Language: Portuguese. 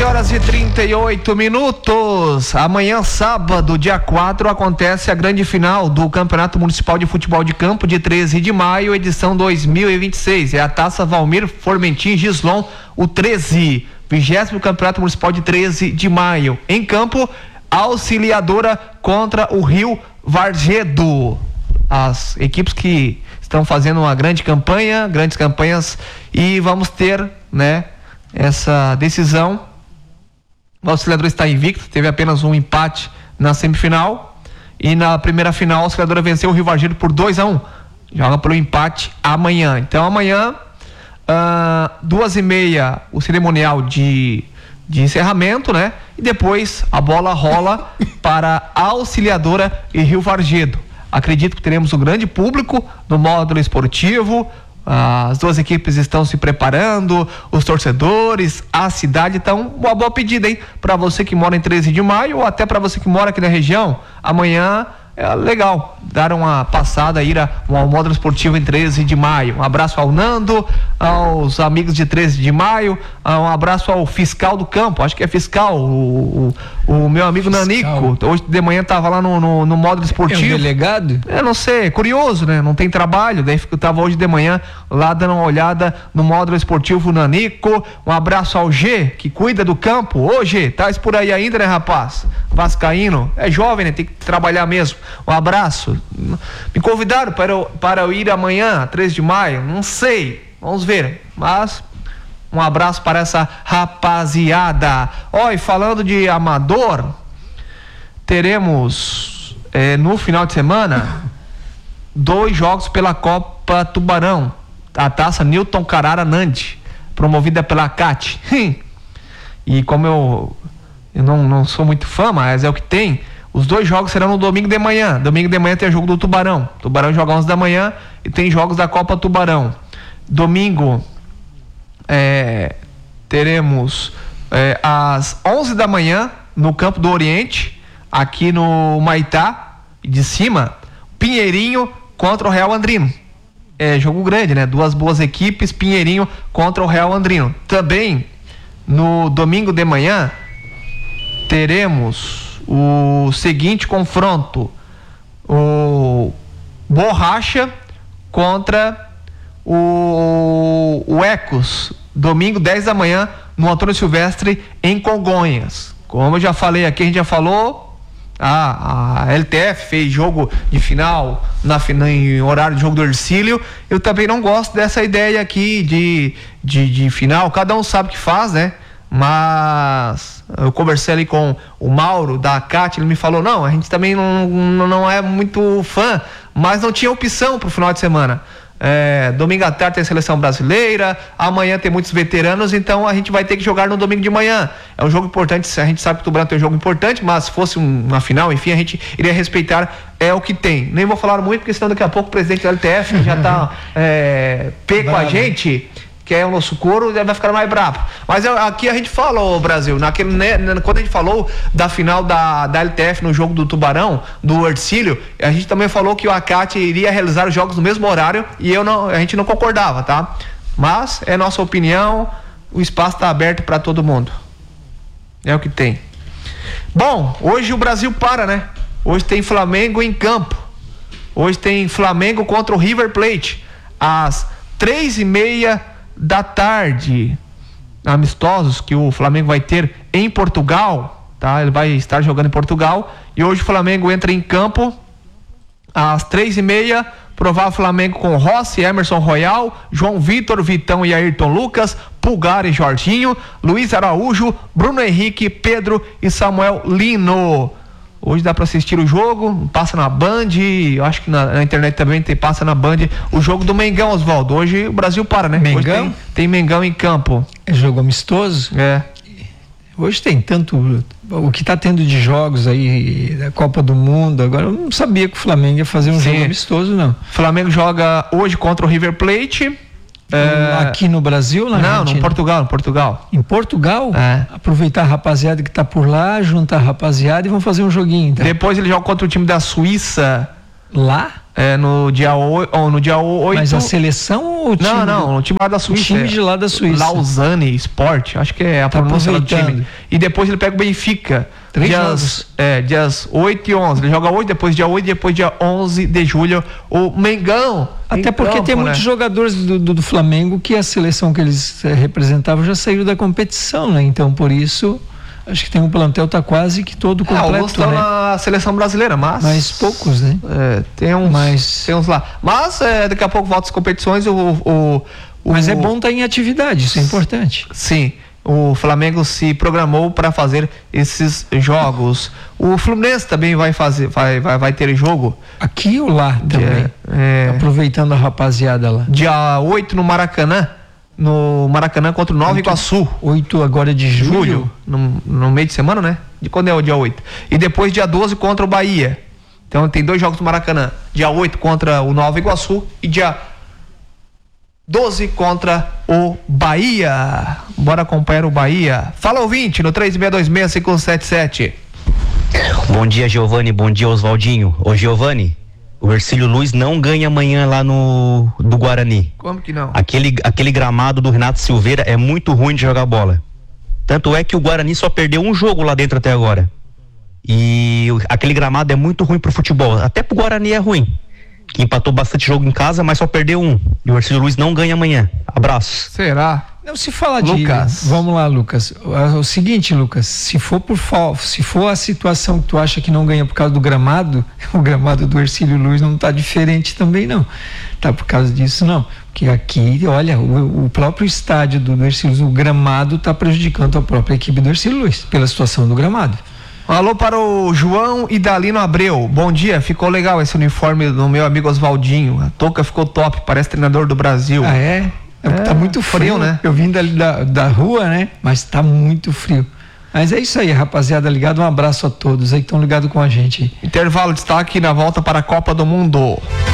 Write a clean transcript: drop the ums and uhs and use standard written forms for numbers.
11h38. Amanhã, sábado, dia 4, acontece a grande final do Campeonato Municipal de Futebol de Campo de 13 de maio, edição 2026. É a Taça Valmir Formentim Gislon, o 13, 20º Campeonato Municipal de 13 de maio. Em campo, Auxiliadora contra o Rio Vargedo. As equipes que estão fazendo uma grande campanha, grandes campanhas, e vamos ter, né, essa decisão. O Auxiliadora está invicto, teve apenas um empate na semifinal, e na primeira final a Auxiliadora venceu o Rio Vargedo por 2-1. Joga pelo empate amanhã. Então amanhã, 2h30, o cerimonial de encerramento, né? E depois a bola rola para Auxiliadora e Rio Vargedo. Acredito que teremos um grande público no módulo esportivo. As duas equipes estão se preparando, os torcedores, a cidade. Então, uma boa pedida, hein? Para você que mora em 13 de maio ou até para você que mora aqui na região, amanhã é legal dar uma passada, ir ao módulo esportivo em 13 de maio. Um abraço ao Nando, aos amigos de 13 de maio, um abraço ao fiscal do campo, acho que é fiscal, o meu amigo fiscal. Nanico, hoje de manhã estava lá no módulo esportivo. É o delegado? Não sei, é curioso, né? Não tem trabalho, daí eu estava hoje de manhã lá dando uma olhada no módulo esportivo Nanico. Um abraço ao G, que cuida do campo. Ô G, tá por aí ainda, né, rapaz? Vascaíno, é jovem, né? Tem que trabalhar mesmo. Um abraço. Me convidaram para eu ir amanhã, 13 de maio, não sei, vamos ver, mas um abraço para essa rapaziada. E falando de amador, teremos no final de semana 2 jogos pela Copa Tubarão, a taça Newton Carara Nandi, promovida pela CAT. E como eu não sou muito fã, mas é o que tem. Os 2 jogos serão no domingo de manhã. Domingo de manhã tem jogo do Tubarão. Tubarão joga 11 da manhã e tem jogos da Copa Tubarão. Domingo teremos às 11 da manhã no Campo do Oriente, aqui no Maitá, de cima, Pinheirinho contra o Real Andrino. É jogo grande, né? 2 boas equipes, Pinheirinho contra o Real Andrino. Também no domingo de manhã teremos o seguinte confronto: o Borracha contra o Ecos, domingo 10 da manhã no Antônio Silvestre, em Congonhas. Como eu já falei aqui, a gente já falou, a LTF fez jogo de final em horário de jogo do Ercílio. Eu também não gosto dessa ideia aqui de final, cada um sabe o que faz, né? Mas eu conversei ali com o Mauro da CAT, ele me falou, não, a gente também não é muito fã, mas não tinha opção pro final de semana. Domingo à tarde tem seleção brasileira, amanhã tem muitos veteranos, então a gente vai ter que jogar no domingo de manhã. É um jogo importante, a gente sabe que o Tubarão tem um jogo importante, mas se fosse uma final, enfim, a gente iria respeitar o que tem. Nem vou falar muito, porque senão daqui a pouco o presidente da LTF já tá pé com a gente, que é o nosso couro, vai ficar mais bravo. Mas aqui a gente falou, Brasil, quando a gente falou da final da LTF no jogo do Tubarão, do Ercílio, a gente também falou que o ACAT iria realizar os jogos no mesmo horário, e a gente não concordava, tá? Mas é nossa opinião, o espaço está aberto para todo mundo. É o que tem. Bom, hoje o Brasil para, né? Hoje tem Flamengo em campo. Hoje tem Flamengo contra o River Plate, às 3h30 da tarde, amistosos que o Flamengo vai ter em Portugal, tá? Ele vai estar jogando em Portugal, e hoje o Flamengo entra em campo às 3h30, provável Flamengo com Rossi, Emerson Royal, João Vitor, Vitão e Ayrton Lucas, Pulgar e Jorginho, Luiz Araújo, Bruno Henrique, Pedro e Samuel Lino. Hoje dá para assistir o jogo, passa na Band, eu acho que na internet também passa na Band o jogo do Mengão, Oswaldo. Hoje o Brasil para, né? Mengão? Hoje tem Mengão em campo. É jogo amistoso? Hoje tem tanto, o que tá tendo de jogos aí, da Copa do Mundo, agora eu não sabia que o Flamengo ia fazer um jogo amistoso, não. Flamengo joga hoje contra o River Plate. Aqui no Brasil, na Argentina? Não, no Portugal. Em Portugal? Aproveitar a rapaziada que tá por lá, juntar a rapaziada e vão fazer um joguinho. Então. Depois ele joga contra o time da Suíça. Lá? no dia 8. Mas a seleção ou o time? Não, o time lá da Suíça. O time de lá da Suíça. Lausanne Sport, acho que é a pronúncia do time. E depois ele pega o Benfica. 3 jogos. Dias 8 e 11. Ele joga 8, depois dia 8, depois dia 11 de julho. O Mengão. Até porque tem muitos jogadores do Flamengo que a seleção que eles representavam já saíram da competição, né? Então, por isso... Acho que tem um plantel tá quase que todo completo, alguns estão na seleção brasileira, mas poucos, né? Tem uns lá. Mas daqui a pouco volta as competições. Mas é bom estar em atividade, isso é importante. Sim. O Flamengo se programou para fazer esses jogos. O Fluminense também vai ter jogo. Aqui ou lá também? Aproveitando a rapaziada lá. Dia 8 no Maracanã. No Maracanã contra o Nova Iguaçu. 8 agora de julho. No meio de semana, né? De quando é o dia 8? E depois dia 12 contra o Bahia. Então tem 2 jogos no Maracanã. Dia 8 contra o Nova Iguaçu e dia 12 contra o Bahia. Bora acompanhar o Bahia. Fala, ouvinte, no 36265177. Bom dia, Giovani. Bom dia, Oswaldinho. Ô, Giovani, o Hercílio Luz não ganha amanhã lá do Guarani. Como que não? Aquele gramado do Renato Silveira é muito ruim de jogar bola. Tanto é que o Guarani só perdeu um jogo lá dentro até agora. E aquele gramado é muito ruim pro futebol. Até pro Guarani é ruim. Que empatou bastante jogo em casa, mas só perdeu um. E o Hercílio Luz não ganha amanhã. Abraço. Será? Não se fala de Lucas. Vamos lá, Lucas. É o seguinte, Lucas, se for a situação que tu acha que não ganha por causa do gramado, o gramado do Hercílio Luz não tá diferente também não. Tá por causa disso não. Porque aqui, olha, o próprio estádio do Hercílio Luz, o gramado tá prejudicando a própria equipe do Hercílio Luz pela situação do gramado. Alô para o João e Dalino Abreu. Bom dia, ficou legal esse uniforme do meu amigo Oswaldinho. A touca ficou top, parece treinador do Brasil. Ah, é? Tá muito frio, né? Eu vim da rua, né? Mas tá muito frio. Mas é isso aí, rapaziada, ligado. Um abraço a todos aí que estão ligados com a gente. Intervalo, destaque na volta para a Copa do Mundo.